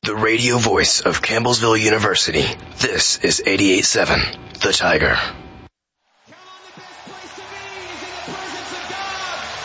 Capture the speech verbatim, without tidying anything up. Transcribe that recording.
The radio voice of Campbellsville University. This is eighty-eight point seven, The Tiger.